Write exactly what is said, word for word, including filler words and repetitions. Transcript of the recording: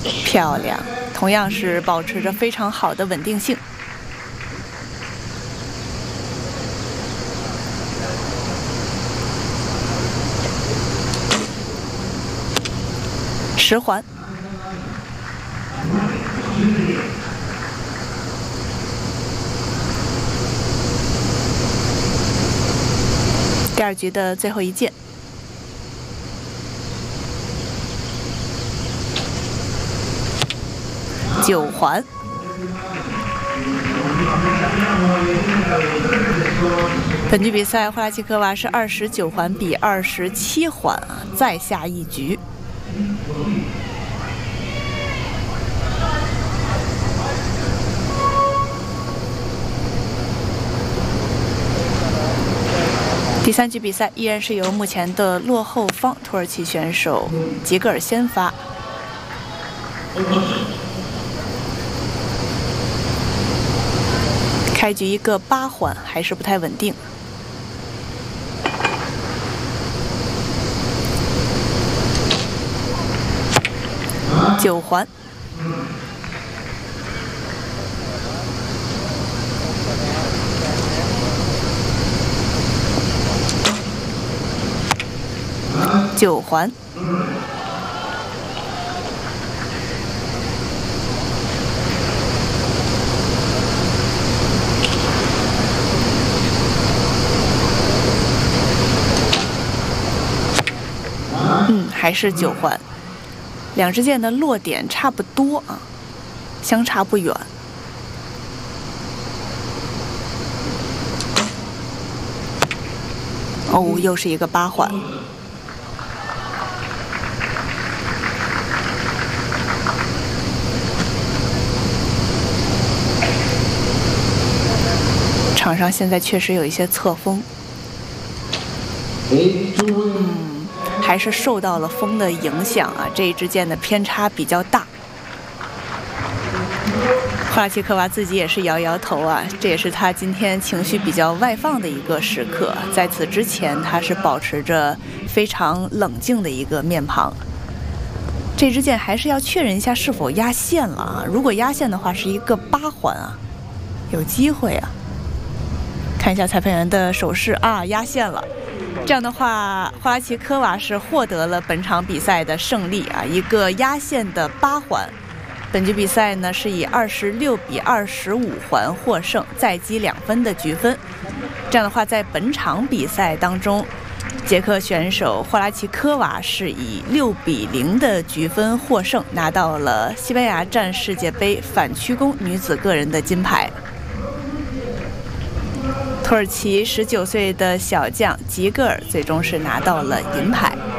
漂亮，同样是保持着非常好的稳定性。十环。第二局的最后一键，九环。本局比赛，霍拉契科娃是二十九环比二十七环啊，再下一局。第三局比赛依然是由目前的落后方土耳其选手吉格尔先发。开局一个八环还是不太稳定。九环。九环。嗯，还是九环。两支箭的落点差不多啊，相差不远。哦，又是一个八环。场上现在确实有一些侧风，嗯，还是受到了风的影响啊，这一支箭的偏差比较大。霍拉契科娃自己也是摇摇头啊，这也是他今天情绪比较外放的一个时刻。在此之前，他是保持着非常冷静的一个面庞。这支箭还是要确认一下是否压线了啊，如果压线的话是一个八环啊，有机会啊。看一下裁判员的手势啊，压线了。这样的话，霍拉契科娃是获得了本场比赛的胜利啊，一个压线的八环。本局比赛呢是以二十六比二十五环获胜，再积两分的局分。这样的话，在本场比赛当中，捷克选手霍拉契科娃是以六比零的局分获胜，拿到了西班牙站世界杯反曲弓女子个人的金牌。土耳其十九岁的小将吉格尔最终是拿到了银牌。